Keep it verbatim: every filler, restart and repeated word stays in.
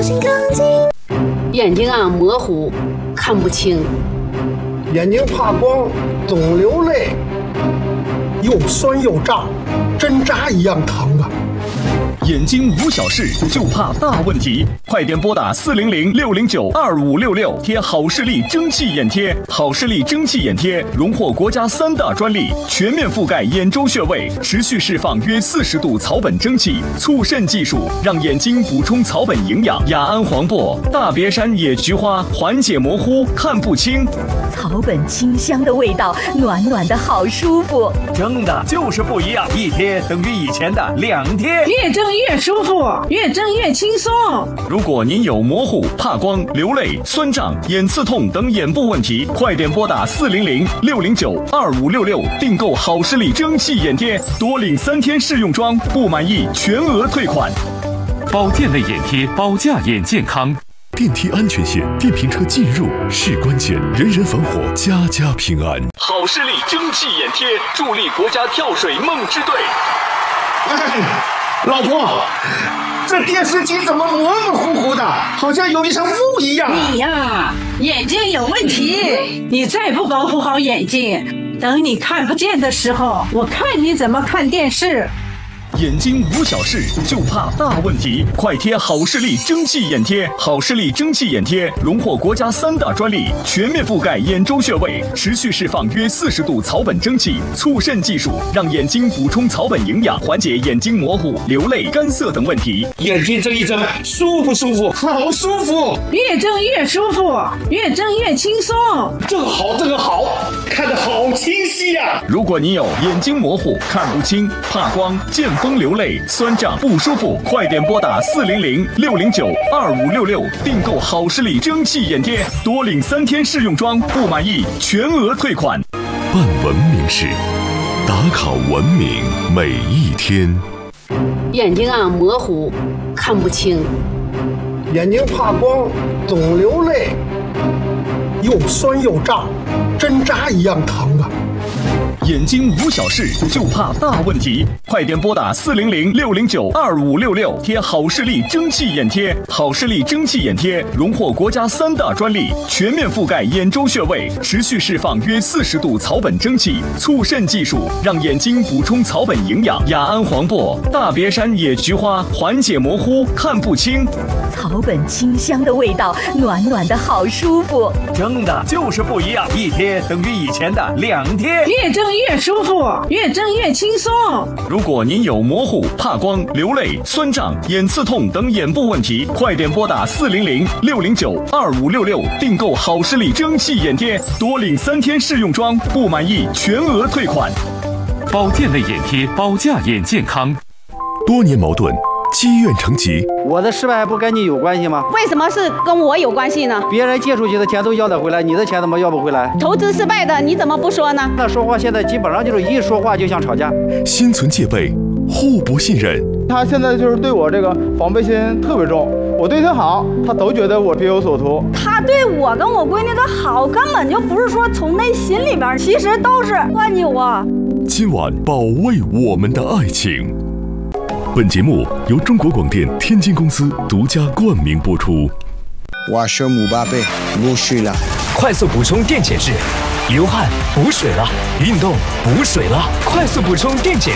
心更近。 眼睛啊模糊，看不清。 眼睛怕光，总流泪，又酸又胀，针扎一样疼啊！ 眼睛无小事，就怕大问题。快点拨打四零零六零九二五六六，贴好视力蒸汽眼贴。好视力蒸汽眼贴荣获国家三大专利，全面覆盖眼周穴位，持续释放约四十度草本蒸汽，促渗技术让眼睛补充草本营养。雅安黄柏、大别山野菊花缓解模糊，看不清。 草本清香的味道，暖暖的好舒服。 蒸的就是不一样，一贴等于以前的两贴。 越蒸越舒服，越蒸越轻松。 如果您有模糊、怕光、流泪、酸胀、眼刺痛等眼部问题，快点拨打四零零六零九二五六六订购好视力蒸汽眼贴，多领三天试用装，不满意全额退款。 保健类眼贴，保驾眼健康。 电梯安全线，电瓶车进入是关键，人人防火，家家平安。 好视力蒸汽眼贴，助力国家跳水梦之队。 哎，老婆，这电视机怎么模模糊糊的，好像有一层雾一样？ 你呀，眼睛有问题，你再不保护好眼睛，等你看不见的时候，我看你怎么看电视。 眼睛无小事，就怕大问题。快贴好视力蒸汽眼贴。好视力蒸汽眼贴荣获国家三大专利，全面覆盖眼周穴位，持续释放约四十度草本蒸汽，促渗技术让眼睛补充草本营养，缓解眼睛模糊、流泪、干涩等问题。 眼睛睁一睁，舒服舒服，好舒服。 越睁越舒服，越睁越轻松。 这个好，这个好，看得好清晰啊！ 如果你有眼睛模糊、看不清、怕光、见风流泪、酸胀不舒服，快点拨打四零零六零九二五六六订购好视力蒸汽眼贴，多领三天试用装，不满意全额退款。 办文明事，打卡文明每一天。 眼睛啊模糊，看不清。 眼睛怕光，总流泪，又酸又胀，针扎一样疼啊！ 眼睛无小事，就怕大问题。快点拨打四零零六零九二五六六，贴好视力蒸汽眼贴。好视力蒸汽眼贴荣获国家三大专利，全面覆盖眼周穴位，持续释放约四十度草本蒸汽，促渗技术让眼睛补充草本营养。雅安黄柏、大别山野菊花缓解模糊，看不清。 草本清香的味道，暖暖的好舒服。 蒸的就是不一样，一贴等于以前的两贴。 越蒸越舒服，越蒸越轻松。 如果您有模糊、怕光、流泪、酸胀、眼刺痛等眼部问题，快点拨打四零零六零九二五六六订购好视力蒸汽眼贴，多领三天试用装，不满意全额退款。 保健类眼贴，保驾眼健康。 多年矛盾，积怨成疾。 我的失败不跟你有关系吗？ 为什么是跟我有关系呢？ 别人借出去的钱都要得回来，你的钱怎么要不回来？ 投资失败的你怎么不说呢？ 那说话现在基本上就是一说话就像吵架， 心存戒备，互不信任。 他现在就是对我这个防备心特别重，我对他好，他都觉得我别有所图。 他对我跟我闺女的好，根本就不是说从内心里边，其实都是关心我。 今晚保卫我们的爱情。本节目由中国广电天津公司独家冠名播出。 我是姆巴佩，入睡了。 快速补充电解质，流汗补水了，运动补水了，快速补充电解质。